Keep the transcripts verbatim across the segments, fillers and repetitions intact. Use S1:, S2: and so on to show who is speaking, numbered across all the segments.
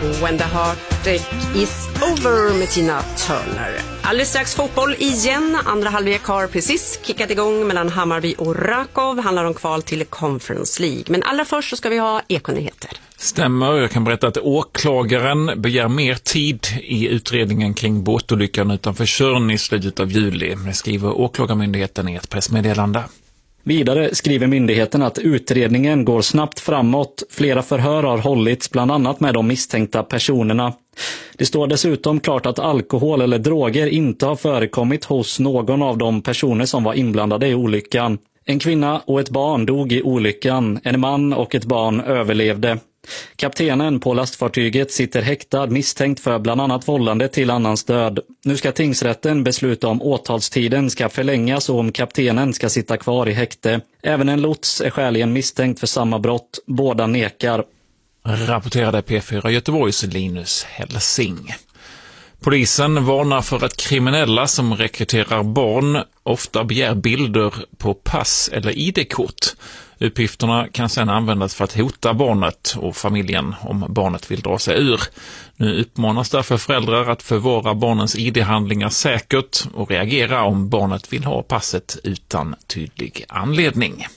S1: When the heartache is over med Tina Turner. Alldeles strax fotboll igen. Andra halvlek har precis kickat igång mellan Hammarby och Rakov. Handlar om kval till Conference League. Men allra först så ska vi ha ekonyheter.
S2: Stämmer, jag kan berätta att åklagaren begär mer tid i utredningen kring båtolyckan utanför Tjörn i slutet av juli. Det skriver åklagarmyndigheten i ett pressmeddelande.
S3: Vidare skriver myndigheten att utredningen går snabbt framåt. Flera förhör har hållits bland annat med de misstänkta personerna. Det står dessutom klart att alkohol eller droger inte har förekommit hos någon av de personer som var inblandade i olyckan. En kvinna och ett barn dog i olyckan. En man och ett barn överlevde. Kaptenen på lastfartyget sitter häktad misstänkt för bland annat vållande till annans död. Nu ska tingsrätten besluta om åtalstiden ska förlängas och om kaptenen ska sitta kvar i häkte. Även en lots är skäligen misstänkt för samma brott. Båda nekar.
S2: Rapporterade P fyra Göteborgs Linus Helsing. Polisen varnar för att kriminella som rekryterar barn ofta begär bilder på pass eller I D-kort. Uppgifterna kan sedan användas för att hota barnet och familjen om barnet vill dra sig ur. Nu uppmanas därför föräldrar att förvara barnens I D-handlingar säkert och reagera om barnet vill ha passet utan tydlig anledning.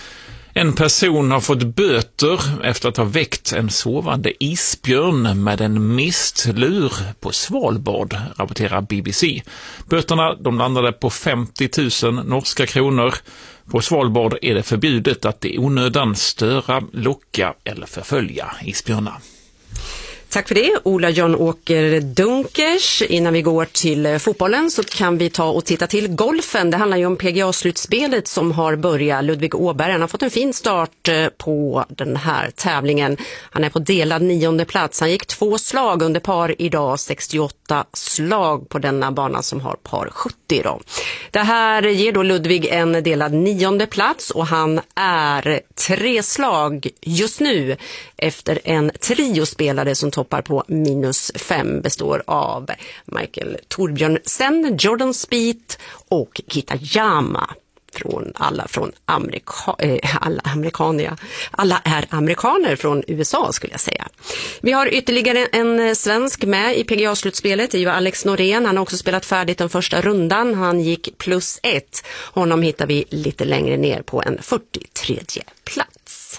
S2: En person har fått böter efter att ha väckt en sovande isbjörn med en mistlur på Svalbard, rapporterar B B C. Böterna de landade på femtio tusen norska kronor. På Svalbard är det förbjudet att i onödan störa, locka eller förfölja isbjörnar.
S1: Tack för det, Ola John-Åker Dunkers. Innan vi går till fotbollen så kan vi ta och titta till golfen. Det handlar ju om P G A-slutspelet som har börjat. Ludvig Åberg han har fått en fin start på den här tävlingen. Han är på delad nionde plats. Han gick två slag under par idag, sextioåtta slag på denna bana som har par sjuttio idag. Det här ger då Ludvig en delad nionde plats och han är tre slag just nu efter en trio spelare som toppar på minus fem, består av Michael Torbjörnsen, Jordan Spieth och Kitayama. Från alla från Amerika, eh, alla amerikaner. Alla är amerikaner från U S A skulle jag säga. Vi har ytterligare en svensk med i P G A-slutspelet. Det är ju Alex Norén. Han har också spelat färdigt den första rundan. Han gick plus ett. Honom hittar vi lite längre ner på en fyrtiotredje plats.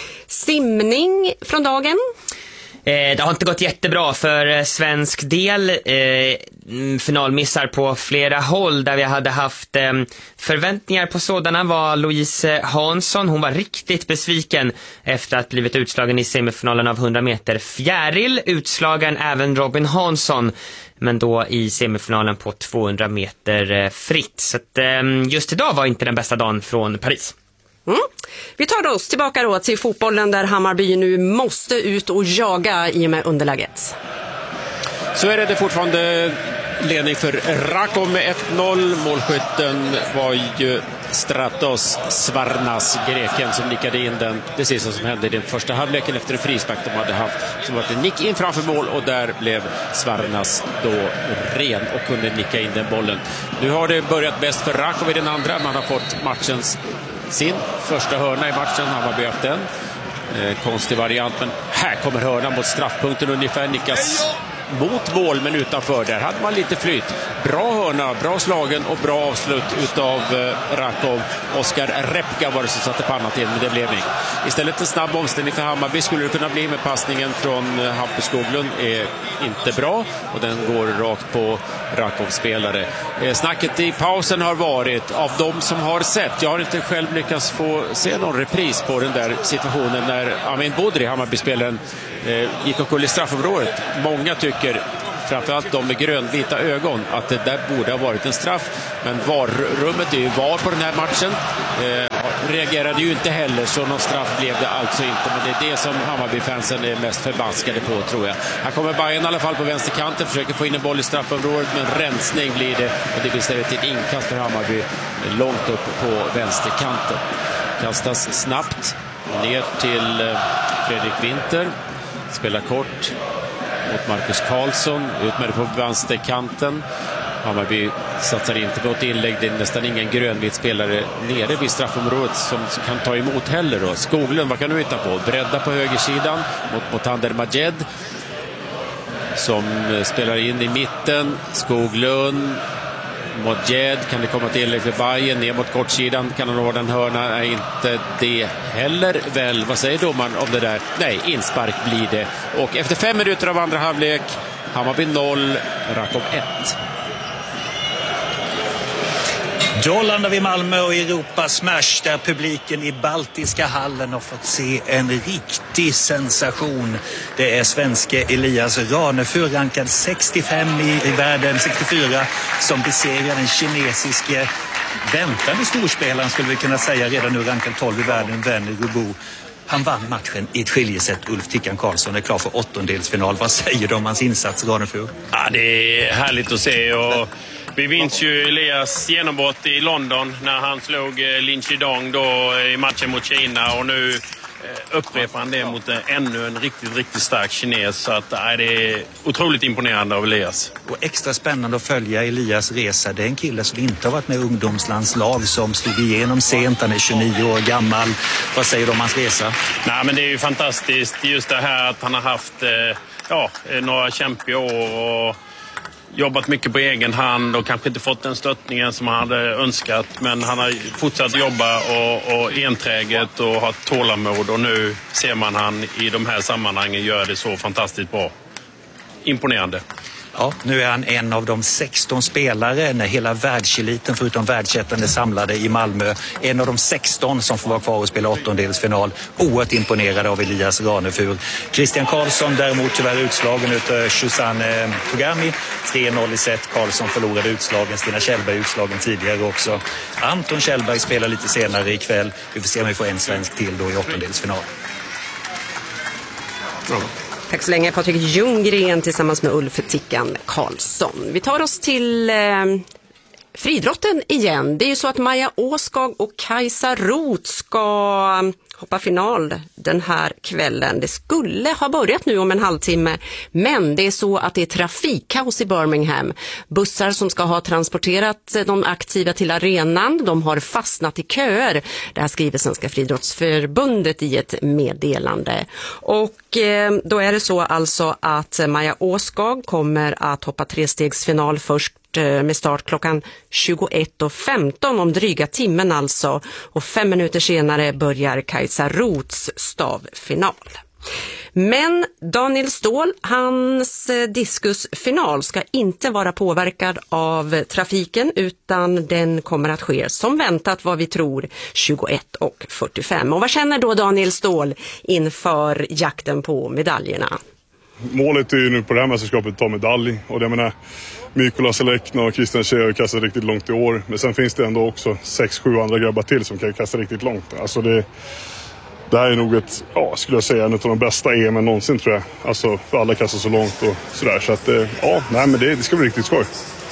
S1: Simning från dagen.
S4: Det har inte gått jättebra för svensk del. Finalmissar på flera håll där vi hade haft förväntningar på sådana var Louise Hansson. Hon var riktigt besviken efter att blivit utslagen i semifinalen av hundra meter fjäril. Utslagen även Robin Hansson, men då i semifinalen på tvåhundra meter fritt. Så att just idag var inte den bästa dagen från Paris.
S1: Mm. Vi tar oss tillbaka då till fotbollen där Hammarby nu måste ut och jaga i och med underläget.
S5: Så är det, det fortfarande ledning för Rakov med ett noll. Målskytten var ju Stratos Svarnas, greken, som nickade in den. Det sista som hände i den första halvleken efter en frispark de hade haft. Så var det nick in framför mål och där blev Svarnas då ren och kunde nicka in den bollen. Nu har det börjat bäst för Rakov i den andra. Man har fått matchens sin första hörna i matchen. Han har begärt den. Eh, konstig variant, men här kommer hörnan mot straffpunkten ungefär. Nickas mot mål men utanför. Där hade man lite flyt. Bra hörna, bra slagen och bra avslut utav eh, Rakov. Oskar Repka var det som satte pannan till, men det blev inget. Istället en snabb omställning för Hammarby skulle det kunna bli med passningen från eh, Hampus Skoglund är inte bra och den går rakt på Rakovs spelare. Eh, snacket i pausen har varit av de som har sett. Jag har inte själv lyckats få se någon repris på den där situationen när Amin Bodri, Hammarby-spelaren, eh, gick omkull i straffområdet. Många tycker, framförallt de med grönvita ögon, att det där borde ha varit en straff. Men VAR-rummet är ju VAR på den här matchen. Eh, reagerade ju inte heller, så någon straff blev det alltså inte. Men det är det som Hammarby-fansen är mest förbaskade på, tror jag. Här kommer Bayern i alla fall på vänsterkanten, försöker få in en boll i straffområdet, men rensning blir det. Och det blir istället ett inkast för Hammarby långt upp på vänsterkanten. Kastas snabbt ner till Fredrik Winter. Spelar kort mot Marcus Karlsson, ut med det på vänsterkanten. Hammarby satsar inte på ett inlägg. Det är nästan ingen grönvit spelare nere vid straffområdet som kan ta emot heller då. Skoglund, vad kan du hitta på? Bredda på högersidan mot Motander Majed. som spelar in i mitten. Skoglund mot Jed, kan det komma till för Bayern, ner mot kortsidan, kan han nå den hörna, är inte det heller väl. Vad säger domaren om det där? Nej, inspark blir det. Och efter fem minuter av andra halvlek, Hammarby noll, Rakom ett.
S6: Då landar vi i Malmö och Europa Smash där publiken i Baltiska hallen har fått se en riktig sensation. Det är svenske Elias Ranefur, rankad sextiofem i, i världen, sextiofyra, som besegrar den kinesiske väntande storspelaren, skulle vi kunna säga, redan nu rankad tolv i världen, Venny Rubo. Han vann matchen i ett skiljeset. Ulf Tickan Karlsson är klar för åttondelsfinal. Vad säger du om hans insats, Ranefur?
S7: Ja, det är härligt att se, och vi minns ju Elias genombrott i London när han slog Lin Chidong då i matchen mot Kina, och nu upprepar han det mot ännu en riktigt, riktigt stark kines. Så att, nej, det är otroligt imponerande av Elias.
S6: Och extra spännande att följa Elias resa. Det är en kille som inte har varit med i ungdomslandslag, som stod igenom sent. Han är tjugonio år gammal. Vad säger du om hans resa?
S7: Nej, men det är ju fantastiskt just det här att han har haft ja, några kämpiga år och jobbat mycket på egen hand och kanske inte fått den stöttningen som han hade önskat. Men han har fortsatt jobba och, och enträget och ha tålamod. Och nu ser man han i de här sammanhangen gör det så fantastiskt bra. Imponerande.
S6: Ja, nu är han en av de sexton spelare när hela världseliten förutom världsettan är samlade i Malmö. En av de sexton som får vara kvar och spela åttondelsfinal. Oerhört imponerade av Elias Ranefur. Christian Karlsson däremot tyvärr utslagen utav Susanne Togami. tre noll i set. Karlsson förlorade utslagen. Stina Kjellberg utslagen tidigare också. Anton Kjellberg spelar lite senare ikväll. Vi får se om vi får en svensk till då i åttondelsfinal.
S1: Ja. Tack så länge, Patrik Ljunggren tillsammans med Ulf Tickan Karlsson. Vi tar oss till eh, friidrotten igen. Det är ju så att Maja Åskag och Kajsa Roth ska hoppa final den här kvällen. Det skulle ha börjat nu om en halvtimme, men det är så att det är trafikkaos i Birmingham. Bussar som ska ha transporterat de aktiva till arenan, de har fastnat i köer. Det här skriver Svenska friidrottsförbundet i ett meddelande. Och eh, då är det så alltså att Maja Åskag kommer att hoppa trestegsfinal först med start klockan tjugoett och femton om dryga timmen alltså, och fem minuter senare börjar Kajsa Roths stavfinal. Men Daniel Ståhl, hans diskusfinal ska inte vara påverkad av trafiken, utan den kommer att ske som väntat, vad vi tror, tjugoett och fyrtiofem. Och vad känner då Daniel Ståhl inför jakten på medaljerna?
S8: Målet är ju nu på det här mästerskapet att ta medalj, och det menar Mikola Selekna och Christian Tjej har kastat riktigt långt i år. Men sen finns det ändå också sex sju andra grabbar till som kan kasta riktigt långt. Alltså det, det här är nog ett, ja, skulle jag säga, en av de bästa E M någonsin, tror jag. Alltså för alla kastar så långt och sådär. Så att, ja, nej, men det, det ska bli riktigt skoj.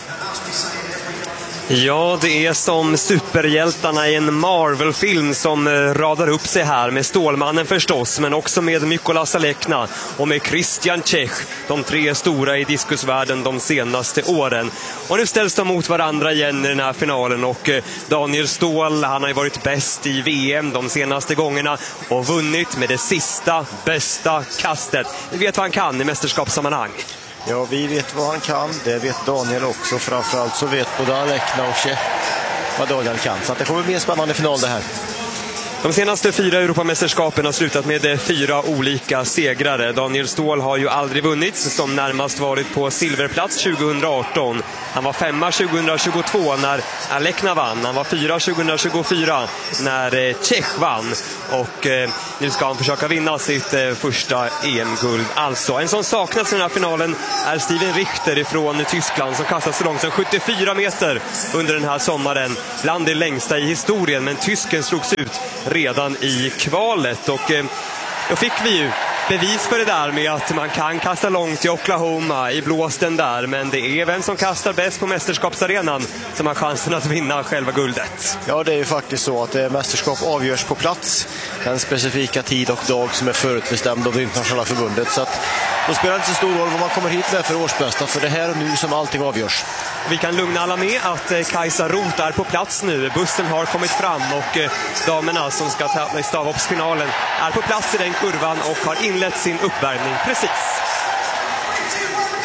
S9: Ja, det är som superhjältarna i en Marvel-film som radar upp sig här med Stålmannen förstås, men också med Mikola Selekna och med Christian Tjech, de tre stora i diskusvärlden de senaste åren. Och nu ställs de mot varandra igen i den här finalen, och Daniel Ståhl, han har ju varit bäst i V M de senaste gångerna och vunnit med det sista bästa kastet. Vi vet vad han kan i mästerskapssammanhang.
S10: Ja, vi vet vad han kan. Det vet Daniel också. Framförallt så vet både Alekna och Tjech vad Daniel kan. Så att det kommer bli en spännande final det här.
S9: De senaste fyra Europamästerskapen har slutat med fyra olika segrare. Daniel Ståhl har ju aldrig vunnit, som närmast varit på silverplats tjugohundraarton. Han var femma tjugohundratjugotvå när Alekna vann. Han var fyra tjugohundratjugofyra när Tjech vann. Och eh, nu ska han försöka vinna sitt eh, första E M-guld. Alltså, en som saknas i den här finalen är Steven Richter från Tyskland, som kastat så långt som sjuttiofyra meter under den här sommaren. Bland det längsta i historien, men tysken slogs ut redan i kvalet, och eh, då fick vi ju bevis för det där med att man kan kasta långt i Oklahoma i blåsten där, men det är vem som kastar bäst på mästerskapsarenan som har chansen att vinna själva guldet.
S10: Ja, det är ju faktiskt så att mästerskap avgörs på plats, den specifika tid och dag som är förutbestämd av det internationella förbundet, så att då spelar det inte så stor roll vad man kommer hit med för årsbästa, för det här och nu som allting avgörs.
S9: Vi kan lugna alla med att Kajsa Roth är på plats nu. Bussen har kommit fram, och damerna som ska tävla i stavhoppsfinalen är på plats i den kurvan och har inlett sin uppvärmning precis.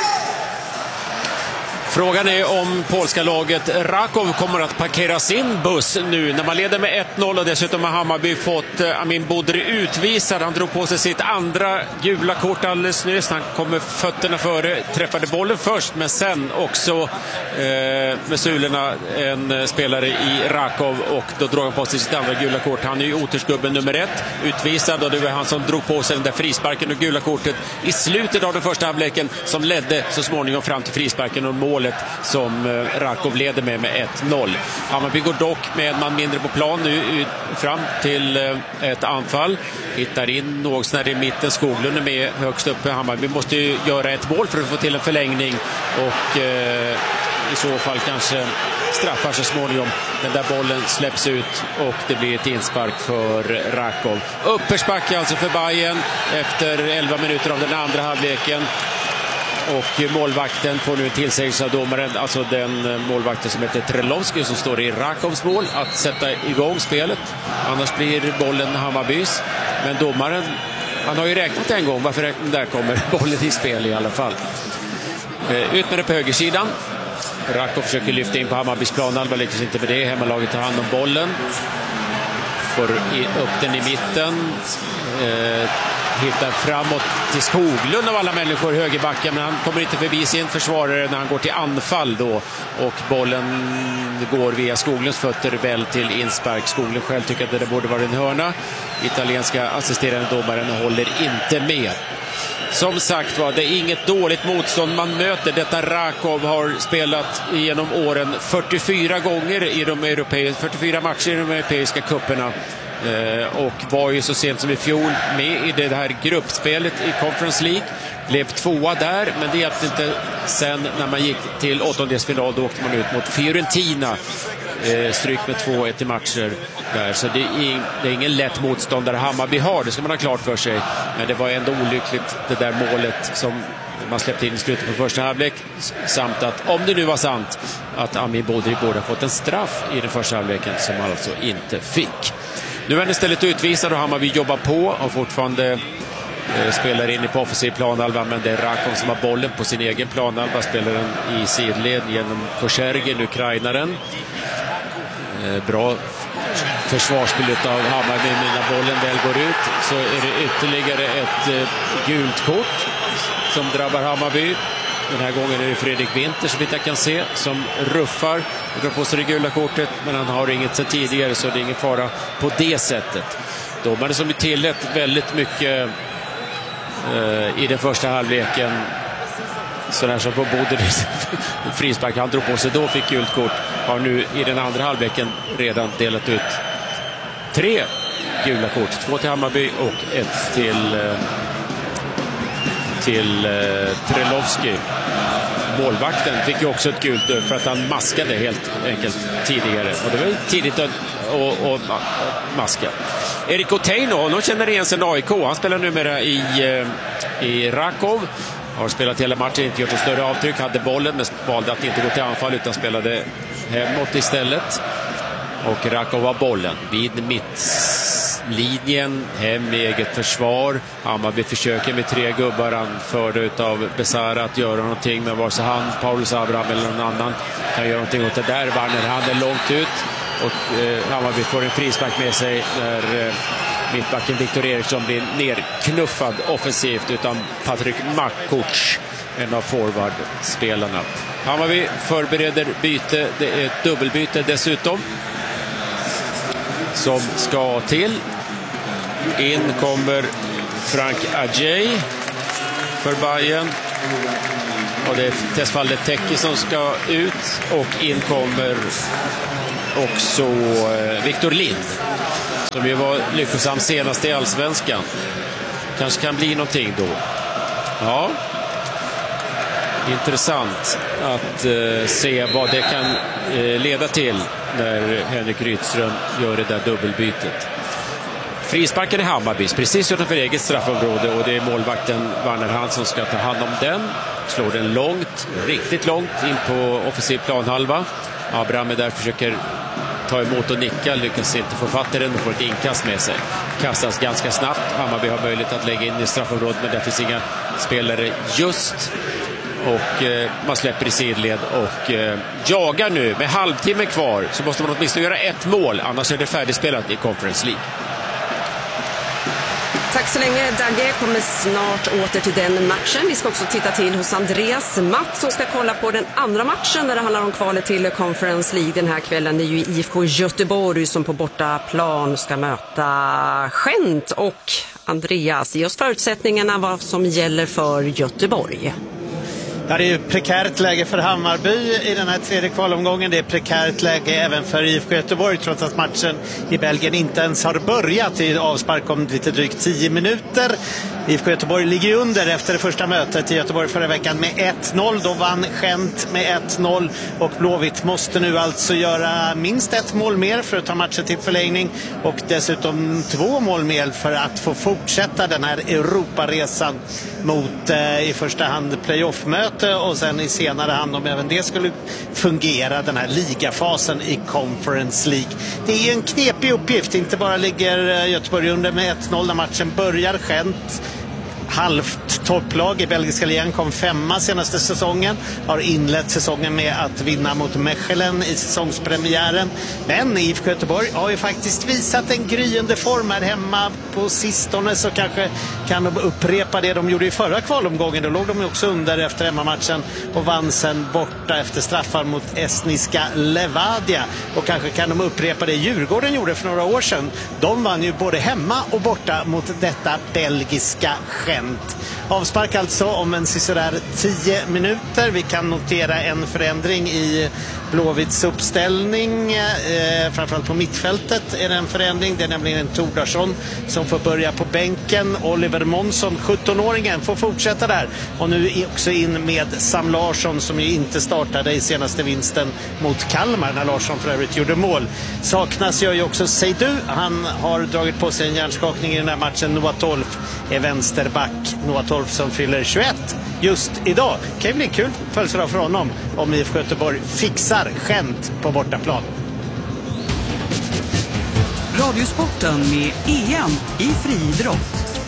S5: Frågan är om polska laget Raków kommer att parkera sin buss nu när man leder med ett noll och dessutom har Hammarby fått Amin Bodri utvisad. Han drog på sig sitt andra gula kort alldeles nyss. Han kom med fötterna före, träffade bollen först men sen också eh, med sulorna en spelare i Rakov och då drog han på sig sitt andra gula kort. Han är ju otursgubben nummer ett, utvisad och det var han som drog på sig den där frisparken och gula kortet i slutet av den första halvleken som ledde så småningom fram till frisparken och målet som Rakov leder med med ett noll. Hammarby går dock med en man mindre på plan nu fram till ett anfall. Hittar in något när i mitten. Skoglund är med högst uppe. Hammarby måste ju göra ett mål för att få till en förlängning och eh, i så fall kanske straffar så småningom. Den där bollen släpps ut och det blir ett inspark för Rakov. Uppförsbacke alltså för Bayern efter elva minuter av den andra halvleken. Och målvakten får nu en tillsägelse av domaren, alltså den målvakten som heter Trelovski som står i Rakovs mål, att sätta igång spelet. Annars blir bollen Hammarbys. Men domaren, han har ju räknat en gång, varför där kommer bollen i spel i alla fall. Ut med det på högersidan. Rakov försöker lyfta in på Hammarbys planhalva, lyckas inte med det. Hemmalaget tar hand om bollen. Får upp den i mitten. Eh, hittar framåt till Skoglund av alla människor, högerbacken, men han kommer inte förbi sin försvarare när han går till anfall då. Och bollen går via Skoglunds fötter väl till inspark. Skoglund själv tycker att det borde vara en hörna. Italienska assisterande domaren håller inte med. Som sagt var, det är inget dåligt motstånd man möter. Detta Rakov har spelat genom åren fyrtiofyra gånger i de europeiska, fyrtiofyra matcher i de europeiska kupperna. Eh, och var ju så sent som i fjol med i det här gruppspelet i Conference League. Blev tvåa där, men det hjälpte inte sen när man gick till åttondelsfinal. Då åkte man ut mot Fiorentina. Eh, stryk med två ett i matcher där. Så det är, ing, det är ingen lätt motståndare Hammarby har, det ska man ha klart för sig. Men det var ändå olyckligt det där målet som man släppte in i slutet på första halvlek. Samt att, om det nu var sant, att Amin Bodri borde ha fått en straff i den första halvleken som han alltså inte fick. Nu är han istället utvisad och Hammarby jobbar på och fortfarande eh, spelar in i på offensiv planhalva, men det är Rakov som har bollen på sin egen planhalva, spelar den i sidled genom Korshergen, ukrainaren. Eh, bra försvarsspel av Hammarby, men när bollen väl går ut så är det ytterligare ett eh, gult kort som drabbar Hammarby. Den här gången är det Fredrik Winter, så vitt jag kan se, som ruffar och drar på sig det gula kortet, men han har inget så tidigare, så det är ingen fara på det sättet. Domaren som är tillät väldigt mycket eh, i den första halvleken, så där som på Bodri frispark han drog på sig då, fick gult kort, har nu i den andra halvleken redan delat ut tre gula kort, två till Hammarby och ett till eh, till eh, Trelovski. Målvakten fick ju också ett gult för att han maskade helt enkelt tidigare. Och det var tidigt att och, och, maska. Erik Oteino, honom känner igen sen A I K. Han spelar numera i, eh, i Rakov. Har spelat hela matchen, inte gjort ett större avtryck. Hade bollen, men valde att inte gå till anfall utan spelade hemåt istället. Och Rakov har bollen vid mittlinjen, hem i eget försvar. Hammarby försöker med tre gubbar, han förde utav Besara att göra någonting, men vare sig han, Paulus Abraham eller någon annan kan göra någonting åt det där. Warner, han är långt ut och eh, Hammarby får en frispark med sig när eh, mittbacken Viktor Eriksson blir nerknuffad offensivt utan Patrik Markovic, en av forwardspelarna. Hammarby förbereder byte, det är ett dubbelbyte dessutom som ska till. In kommer Frank Adjei för Bayern. Och det är Tesfalde Teki som ska ut. Och in kommer också Victor Lind, som ju var lyckosam senast i Allsvenskan. Kanske kan bli någonting då. Ja. Intressant att eh, se vad det kan eh, leda till när Henrik Rydström gör det där dubbelbytet. Frisparken i Hammarbys, precis utanför eget straffområde, och det är målvakten Warner Hans som ska ta hand om den. Slår den långt, riktigt långt in på offensiv planhalva. Abraham är där, försöker ta emot och nicka, lyckas inte få fatt i den och får ett inkast med sig. Kastas ganska snabbt. Hammarby har möjlighet att lägga in i straffområdet, men det finns inga spelare just och eh, man släpper i sidled och eh, jagar nu. Med halvtimme kvar så måste man åtminstone göra ett mål, annars är det färdigspelat i Conference League.
S1: Tack så länge Dagge, kommer snart åter till den matchen. Vi ska också titta till hos Andreas Matt som ska kolla på den andra matchen där det handlar om kvalet till Conference League den här kvällen. Det är ju I F K Göteborg som på bortaplan ska möta Gent. Och Andreas, ge oss förutsättningarna vad som gäller för Göteborg.
S11: Ja, det är ju prekärt läge för Hammarby i den här tredje kvalomgången. Det är prekärt läge även för I F K Göteborg trots att matchen i Belgien inte ens har börjat i avspark om lite drygt tio minuter. I F K Göteborg ligger under efter det första mötet i Göteborg förra veckan med ett noll. Då vann Gent med ett noll och Blåvitt måste nu alltså göra minst ett mål mer för att ta matchen till förlängning och dessutom två mål mer för att få fortsätta den här Europaresan mot eh, i första hand playoff-möte och sen i senare hand om även det skulle fungera den här ligafasen i Conference League. Det är en knepig uppgift, inte bara ligger Göteborg under med ett noll när matchen börjar. Gent, halvt topplag i belgiska ligan, kom femma senaste säsongen, har inlett säsongen med att vinna mot Mechelen i säsongspremiären, men I F K Göteborg har ju faktiskt visat en gryende form här hemma på sistone, så kanske kan de upprepa det de gjorde i förra kvalomgången. Då låg de också under efter hemmamatchen och vann sen borta efter straffar mot estniska Levadia, och kanske kan de upprepa det Djurgården gjorde för några år sedan. De vann ju både hemma och borta mot detta belgiska Gent. Avspark alltså om en sådär tio minuter. Vi kan notera en förändring i Blåvitts uppställning. Eh, framförallt på mittfältet är det en förändring. Det är nämligen en Tordarsson som får börja på bänken. Oliver Månsson, sjuttonåringen, får fortsätta där. Och nu också in med Sam Larsson som ju inte startade i senaste vinsten mot Kalmar när Larsson för övrigt gjorde mål. Saknas gör ju också Seidu. Han har dragit på sig en hjärnskakning i den här matchen. Noah Tolf är vänsterback. Noah Tolf som fyller tjugoett just idag. Det kan ju bli en kul födelsedag för honom om I F K Göteborg fixar Gent på bortaplan.
S12: Radiosporten med E M i friidrott.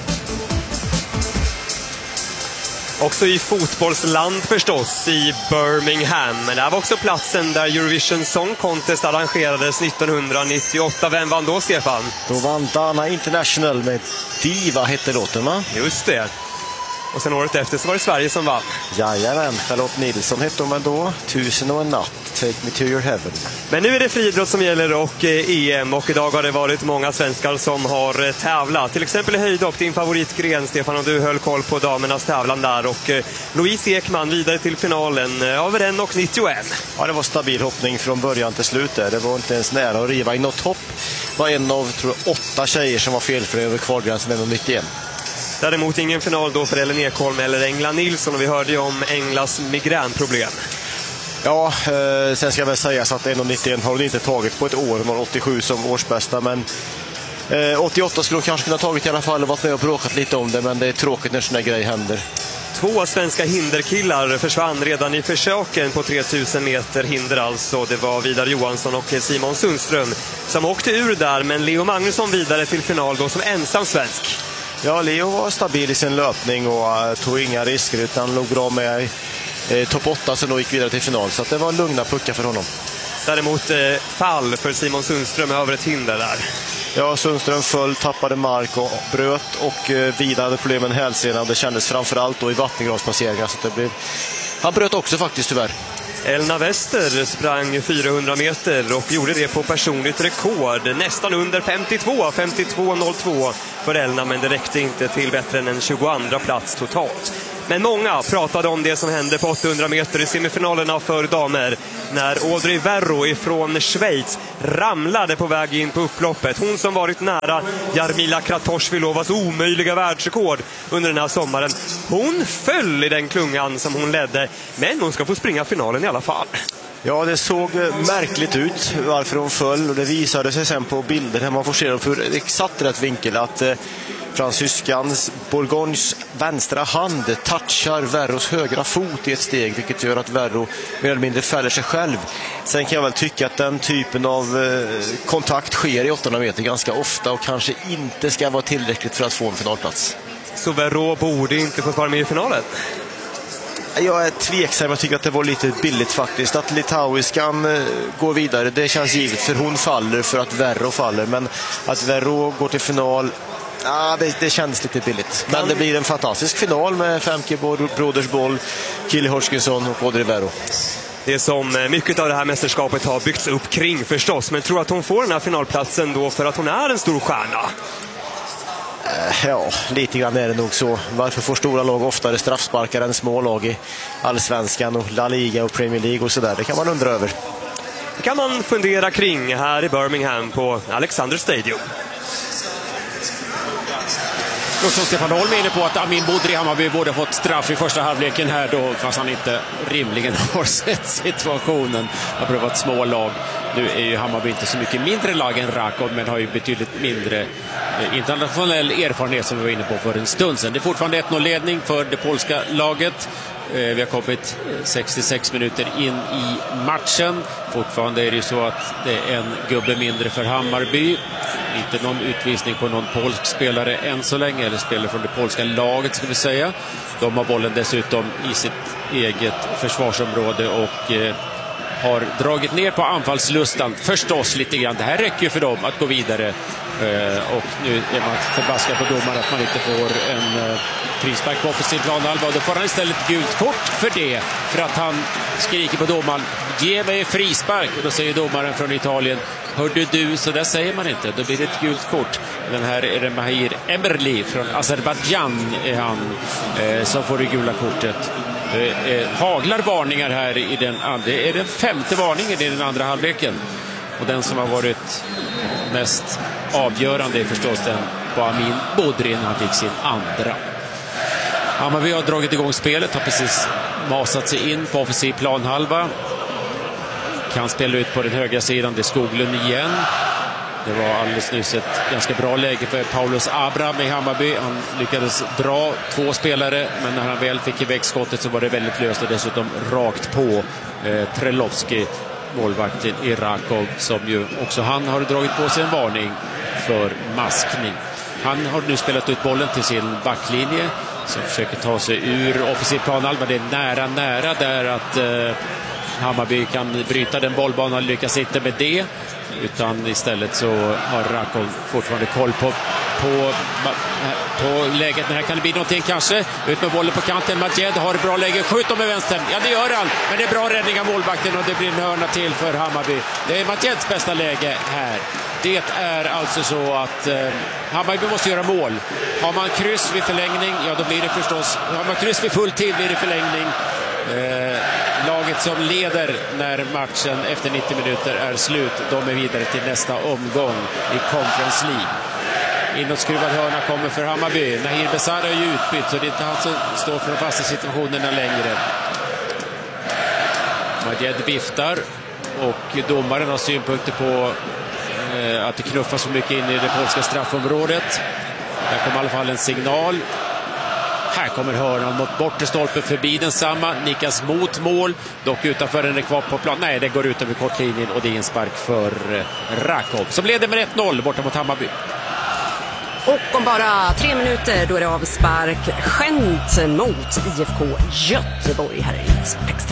S9: Också i fotbollsland förstås, i Birmingham. Men det här var också platsen där Eurovision Song Contest arrangerades nittonhundranittioåtta. Vem vann då, Stefan?
S10: Då vann Dana International med Diva hette låten, va?
S9: Just det. Och sen året efter så var det Sverige som vann.
S10: Jajamän, Charlotte Nilsson hette hon då. Tusen och en natt, Take Me To Your Heaven.
S9: Men nu är det friidrott som gäller och eh, E M. Och idag har det varit många svenskar som har eh, tävlat. Till exempel i höjdhopp, din favoritgren, Stefan. Och du höll koll på damernas tävlan där. Och eh, Louise Ekman vidare till finalen eh, över en och nittioen.
S10: Ja, det var stabil hoppning från början till slut där. Det var inte ens nära att riva i något hopp. Det var en av, tror jag, åtta tjejer som var felfri över kvalgränsen en och nittioen.
S9: Däremot ingen final då för Ellen Ekholm eller Engla Nilsson, och vi hörde ju om Englas migränproblem.
S10: Ja, eh, sen ska jag väl säga så att en och nittioen har hon inte tagit på ett år. Hon har åttiosju som årsbästa, men eh, åttioåtta skulle hon kanske kunna tagit i alla fall och varit med och bråkat lite om det, men det är tråkigt när såna grejer händer.
S9: Två svenska hinderkillar försvann redan i försöken på tre tusen meter hinder alltså. Det var Vidar Johansson och Simon Sundström som åkte ur där, men Leo Magnusson vidare till final då som ensam svensk.
S10: Ja, Leo var stabil i sin löpning och uh, tog inga risker utan låg bra med uh, topp åtta, så då gick vidare till final. Så att det var lugna puckar för honom.
S9: Däremot uh, fall för Simon Sundström över ett hinder där.
S10: Ja, Sundström föll, tappade mark och bröt, och uh, Vidar hade problem med hälsenan. Det kändes framförallt då i vattengravspasseringar, så det blev... Han bröt också faktiskt tyvärr.
S9: Elna Wester sprang fyrahundra meter och gjorde det på personligt rekord. Nästan under femtiotvå, femtiotvå noll två för Elna, men det räckte inte till bättre än en tjugoandra plats totalt. Men många pratade om det som hände på åttahundra meter i semifinalerna för damer, när Audrey Verro ifrån Schweiz ramlade på väg in på upploppet. Hon som varit nära Jarmila Kratochvilovas omöjliga världsrekord under den här sommaren. Hon föll i den klungan som hon ledde, men hon ska få springa finalen i alla fall.
S10: Ja, det såg märkligt ut varför hon föll, och det visade sig sen på bilder när man får se dem för exakt rätt vinkel att eh, fransyskans Bourgognes vänstra hand touchar Verros högra fot i ett steg, vilket gör att Verro mer eller mindre fäller sig själv. Sen kan jag väl tycka att den typen av eh, kontakt sker i åttahundra meter ganska ofta och kanske inte ska vara tillräckligt för att få en finalplats.
S9: Så Verro borde inte få vara med i finalen?
S10: Jag är tveksam, jag tycker att det var lite billigt faktiskt. Att litauiskan går vidare, det känns givet, för hon faller för att Verro faller. Men att Verro går till final, ja, det, det känns lite billigt. Men det blir en fantastisk final med Femke Brodersboll, Kili Hodgkinson och Audrey Verro.
S9: Det är som mycket av det här mästerskapet har byggts upp kring förstås. Men tror att hon får den här finalplatsen då för att hon är en stor stjärna?
S10: Ja, lite grann är det nog så. Varför får stora lag oftare straffsparkar än små lag i Allsvenskan och La Liga och Premier League och sådär? Det kan man undra över.
S9: Det kan man fundera kring här i Birmingham på Alexander Stadium.
S5: Och som Stefan Holm är inne på att Amin Bodri Hammarby borde ha fått straff i första halvleken här då, fast han inte rimligen har sett situationen. Det har prövat små lag. Nu är ju Hammarby inte så mycket mindre lag än Rakov, men har ju betydligt mindre eh, internationell erfarenhet som vi var inne på för en stund sedan. Det är fortfarande ett noll-ledning för det polska laget. Eh, vi har kommit sextiosex minuter in i matchen. Fortfarande är det ju så att det är en gubbe mindre för Hammarby. Inte någon utvisning på någon polsk spelare än så länge, eller spelare från det polska laget ska vi säga. De har bollen dessutom i sitt eget försvarsområde och eh, har dragit ner på anfallslustan förstås lite grann. Det här räcker ju för dem att gå vidare eh, och nu är man förbaskad på domaren att man inte får en eh, frispark på offensiv planhalva, och då får han istället gult kort för det, för att han skriker på domaren: ge mig en frispark. Och då säger domaren från Italien: hörde du, så där säger man inte, då blir det ett gult kort. Den här är det Mahir Emerli från Azerbaijan är han eh, som får det gula kortet. Eh, eh, haglar varningar här i den andra. Det är den femte varningen i den andra halvleken. Och den som har varit mest avgörande är förstås den på Amin Bodri när han fick sin andra. Hammarby har dragit igång spelet, har precis masat sig in på offensiv planhalva. Kan spela ut på den högra sidan, det är Skoglund igen. Det var alldeles nyss ett ganska bra läge för Paulus Abraham i Hammarby. Han lyckades dra två spelare, men när han väl fick iväg skottet så var det väldigt löst och dessutom rakt på eh, Trelovski, målvakten i Rakov, som ju också han har dragit på sig en varning för maskning. Han har nu spelat ut bollen till sin backlinje som försöker ta sig ur offensiv planhalva. Det är nära, nära där att eh, Hammarby kan bryta den bollbanan, lyckas inte med det, utan istället så har Rakov fortfarande koll på, på, på läget. Men här kan det bli någonting kanske. Ut med bollen på kanten. Majed har ett bra läge. Skjuter med vänstern. Ja, det gör han. Men det är bra räddning av målvakten och det blir en hörna till för Hammarby. Det är Majeds bästa läge här. Det är alltså så att eh, Hammarby måste göra mål. Har man kryss vid förlängning, ja då blir det förstås... Har man kryss vid full tid blir det förlängning. Eh, laget som leder när matchen efter nittio minuter är slut, de är vidare till nästa omgång i Conference League. Inåtskruvad hörna kommer för Hammarby. Nahir Besara är ju utbytt, så det är inte han som står för de fasta situationerna längre. Majed viftar och domaren har synpunkter på eh, att det knuffas så mycket in i det polska straffområdet. Där kommer i alla fall en signal. Här kommer hörnan mot bortre stolpen förbi densamma. Nickas mot mål. Dock utanför den är kvar på plan. Nej, det går ut över kortlinjen och det är en spark för Rakov som leder med ett noll borta mot Hammarby.
S1: Och om bara tre minuter då är det avspark Gent mot I F K Göteborg här i Sportextra.